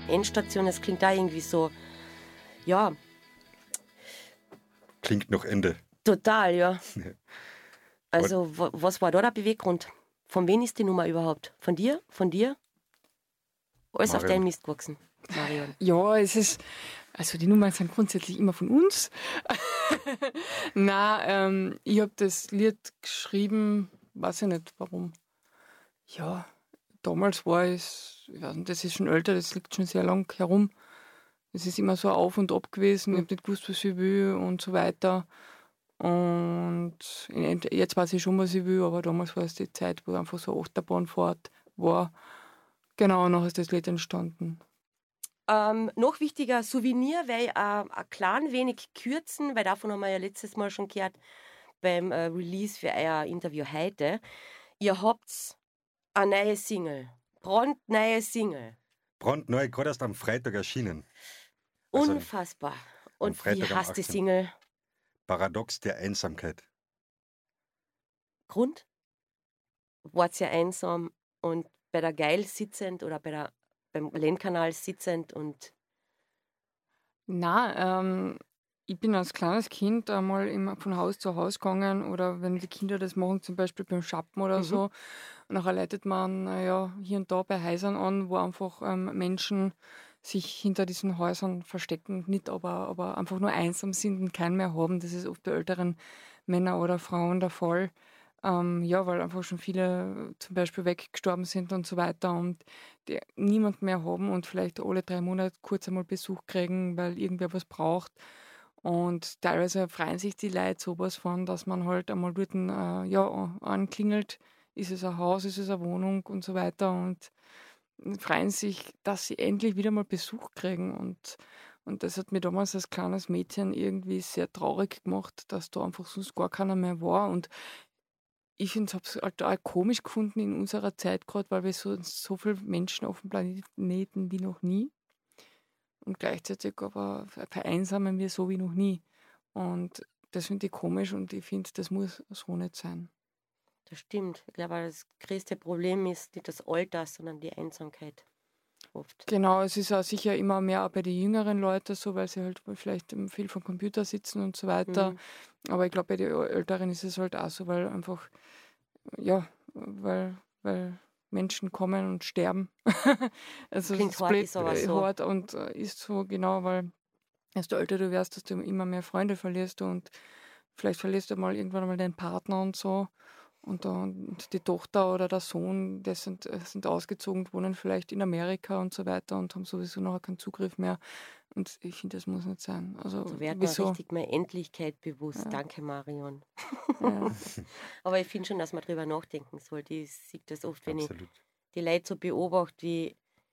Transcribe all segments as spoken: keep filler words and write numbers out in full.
Endstation, das klingt da irgendwie so, ja. Klingt nach Ende. Total, ja. Also, w- was war da der Beweggrund? Von wem ist die Nummer überhaupt? Von dir? Von dir? Alles auf Marion. deinen Mist gewachsen, Marion. Ja, es ist, also die Nummern sind grundsätzlich immer von uns. Nein, ähm, ich habe das Lied geschrieben, weiß ich nicht warum. Ja, damals war es, ich weiß nicht, das ist schon älter, das liegt schon sehr lang herum. Es ist immer so auf und ab gewesen, ich habe nicht gewusst, was ich will und so weiter. Und jetzt weiß ich schon, was ich will, aber damals war es die Zeit, wo einfach so eine Achterbahnfahrt war. Genau, und dann ist das Lied entstanden. Ähm, noch wichtiger, Souvenir, weil äh, ein klein wenig kürzen, weil davon haben wir ja letztes Mal schon gehört beim äh, Release für euer Interview heute. Ihr habt eine neue Single, brandneue Single. Brandneu, gerade erst am Freitag erschienen. Also Unfassbar. Und wie Freitag am heißt die achtzehnten Single? Paradox der Einsamkeit. Grund? Wart ihr einsam und bei der Geil sitzend oder bei der, beim Lendkanal sitzend und Na, ähm, ich bin als kleines Kind einmal immer von Haus zu Haus gegangen oder wenn die Kinder das machen, zum Beispiel beim Shoppen oder Mhm. so, und nachher leitet man naja, hier und da bei Häusern an, wo einfach ähm, Menschen sich hinter diesen Häusern verstecken, nicht aber, aber einfach nur einsam sind und keinen mehr haben. Das ist oft bei älteren Männern oder Frauen der Fall. Ähm, ja, weil einfach schon viele zum Beispiel weggestorben sind und so weiter und die niemand mehr haben und vielleicht alle drei Monate kurz einmal Besuch kriegen, weil irgendwer was braucht. Und teilweise freuen sich die Leute sowas von, dass man halt einmal dort äh, ja, anklingelt, ist es ein Haus, ist es eine Wohnung und so weiter und freuen sich, dass sie endlich wieder mal Besuch kriegen. Und, und das hat mir damals als kleines Mädchen irgendwie sehr traurig gemacht, dass da einfach sonst gar keiner mehr war. Und ich finde es halt auch komisch gefunden in unserer Zeit gerade, weil wir so, so viele Menschen auf dem Planeten wie noch nie. Und gleichzeitig aber vereinsamen wir so wie noch nie. Und das finde ich komisch und ich finde, das muss so nicht sein. das stimmt. Ich glaube, das größte Problem ist nicht das Alter, sondern die Einsamkeit. Oft. Genau, es ist auch sicher immer mehr auch bei den jüngeren Leuten so, weil sie halt vielleicht viel vom Computer sitzen und so weiter. Mhm. Aber ich glaube, bei den Älteren ist es halt auch so, weil einfach, ja, weil, weil Menschen kommen und sterben. Also Klingt es hart, bleibt ist aber so. hart und äh, ist so, genau, weil desto älter du wirst, desto immer mehr Freunde verlierst du und vielleicht verlierst du mal irgendwann mal deinen Partner und so. Und, dann, und die Tochter oder der Sohn, die sind, äh, sind ausgezogen, wohnen vielleicht in Amerika und so weiter und haben sowieso nachher keinen Zugriff mehr. Und ich finde, das muss nicht sein. Also Da wird man wieso? richtig mehr Endlichkeit bewusst. Ja. Danke, Marion. Ja. Aber ich finde schon, dass man drüber nachdenken sollte. Ich sehe das oft, wenn Absolut. ich die Leute so beobachte, wie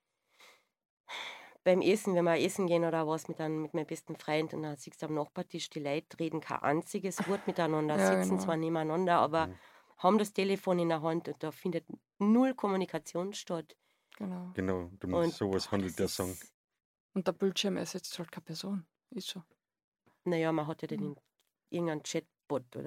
beim Essen, wenn wir essen gehen oder was mit, einem, mit meinem besten Freund und dann siehst du am Nachbartisch, die Leute reden kein einziges Wort miteinander, Ja, sitzen genau. zwar nebeneinander, aber Mhm. haben das Telefon in der Hand und da findet null Kommunikation statt. Genau. Genau, um Und sowas boah, handelt das der ist- Song. Und der Bildschirm ersetzt halt keine Person. Ist so. Naja, man hat ja den Mhm. in irgendeinen Chatbot oder